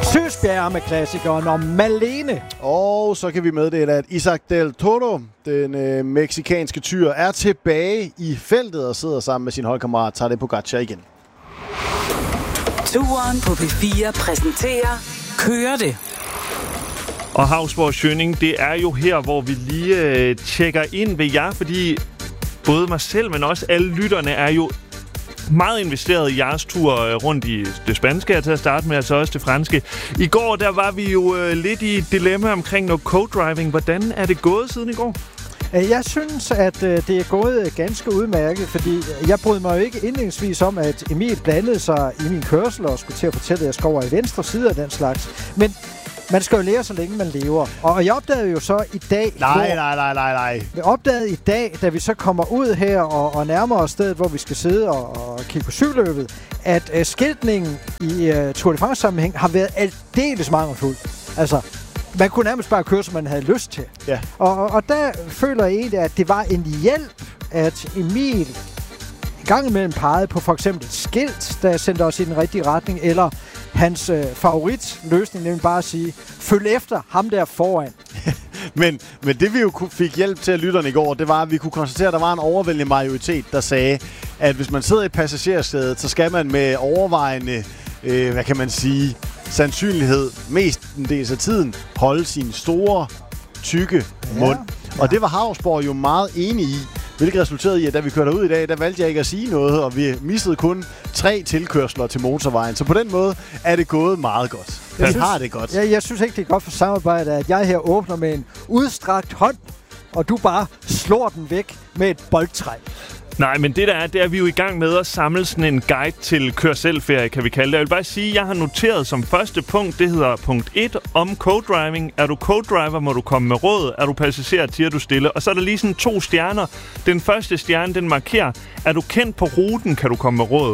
Søsbjerg med klassikeren om Malene. Og så kan vi meddele, at Isaac Del Toro, den meksikanske tyr, er tilbage i feltet og sidder sammen med sin holdkammerat Tadej Pogačar igen. Turen på P4 præsenterer Kører det. Og Hausborg Schønning, det er jo her, hvor vi lige tjekker ind ved jer, fordi både mig selv, men også alle lytterne er jo meget investeret i jeres tur rundt i det spanske, til at starte med, altså også det franske. I går, der var vi jo lidt i et dilemma omkring noget co-driving. Hvordan er det gået siden i går? Jeg synes, at det er gået ganske udmærket, fordi jeg brød mig jo ikke indledningsvis om, at Emil blandede sig i min kørsel og skulle til at fortælle, at jeg skal over i venstre side af den slags. Men man skal jo lære, så længe man lever. Og jeg opdagede jo så i dag... Nej. Jeg opdagede i dag, da vi så kommer ud her og nærmer os stedet, hvor vi skal sidde og kigge på cykelløbet, at skiltningen i Tour de France-sammenhæng har været aldeles mangelfuld. Altså, man kunne nærmest bare køre, som man havde lyst til. Ja. Og der føler jeg egentlig, at det var en hjælp, at Emil en gang imellem pegede på for eksempel et skilt, der sendte os i den rigtige retning, eller hans favoritløsning, nemlig bare at sige, følg efter ham der foran. men det vi jo fik hjælp til at lytterne i går, det var, at vi kunne konstatere, at der var en overvældende majoritet, der sagde, at hvis man sidder i passagersædet, så skal man med overvejende, hvad kan man sige, sandsynlighed, mestendels af tiden, holde sin store, tykke mund. Ja. Og det var Hausborg jo meget enig i, hvilket resulterede i, at da vi kørte ud i dag, der valgte jeg ikke at sige noget, og vi mistede kun 3 tilkørsler til motorvejen. Så på den måde er det gået meget godt. Jeg synes ikke, det er godt for samarbejdet, at jeg her åbner med en udstrakt hånd, og du bare slår den væk med et boldtræ. Nej, men det er, vi jo i gang med at samle sådan en guide til kør-selv-ferie, kan vi kalde det. Jeg vil bare sige, at jeg har noteret som første punkt, det hedder punkt 1, om co-driving. Er du co-driver, må du komme med råd. Er du passager, tiger du stille. Og så er der lige sådan 2 stjerner. Den første stjerne, den markerer, er du kendt på ruten, kan du komme med råd.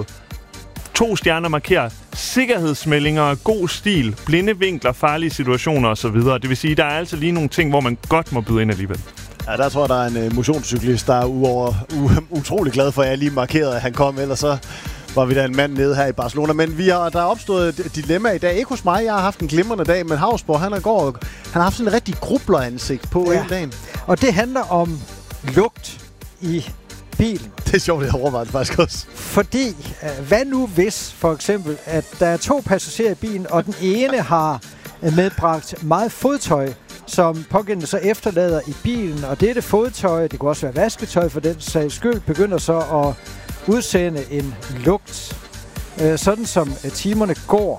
2 stjerner markerer sikkerhedsmeldinger, god stil, blinde vinkler, farlige situationer osv. Det vil sige, der er altså lige nogle ting, hvor man godt må byde ind alligevel. Ja, der tror jeg, der er en motionscyklist, der er utrolig glad for, at jeg lige markerede, at han kom. Ellers så var vi da en mand nede her i Barcelona. Men der er opstået et dilemma i dag. Ikke hos mig, jeg har haft en glimrende dag, men Hausborg, han har haft sådan en rigtig grubleransigt på en dagen. Og det handler om lugt i bilen. Det er sjovt, jeg har overvejet faktisk også. Fordi, hvad nu hvis for eksempel, at der er 2 passagerer i bilen, og den ene har medbragt meget fodtøj, som pågældende så efterlader i bilen, og dette fodtøj, det kunne også være vasketøj for den sags skyld, begynder så at udsende en lugt, sådan som timerne går.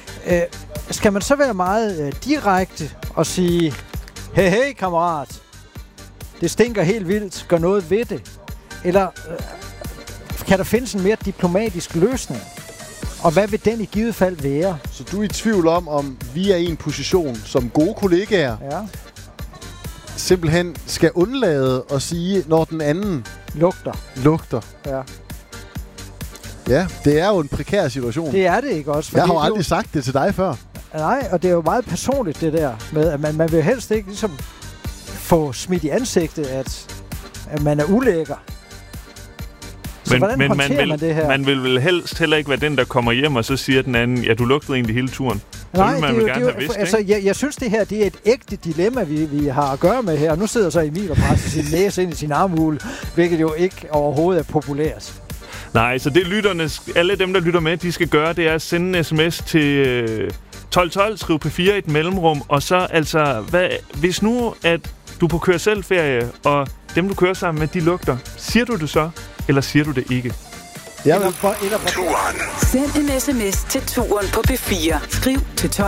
Skal man så være meget direkte og sige, hey kammerat, det stinker helt vildt, gør noget ved det? Eller kan der findes en mere diplomatisk løsning? Og hvad vil den i givet fald være? Så du er i tvivl om vi er i en position som gode kollegaer, simpelthen skal undlade at sige, når den anden lugter. Ja. Ja, det er jo en prekær situation. Det er det ikke også? Jeg har jo aldrig sagt det til dig før. Nej, og det er jo meget personligt det der med, at man vil helst ikke ligesom få smidt i ansigtet, at man er ulækker. Så hvordan håndterer man det her? Man vil vel helst heller ikke være den, der kommer hjem, og så siger den anden, ja, du lugtede egentlig hele turen. Nej, jeg synes, det her det er et ægte dilemma, vi har at gøre med her. Og nu sidder så Emil og presser sin næse ind i sin armhule, hvilket jo ikke overhovedet er populært. Nej, så det alle dem, der lytter med, de skal gøre, det er at sende en sms til 1212, skriv P4 i et mellemrum, og så altså, hvis nu, at du er på kør-selv-ferie, og dem, du kører sammen med, de lugter, siger du det så, eller siger du det ikke? Turen. Send en sms til Turen på P4. Skriv til 12.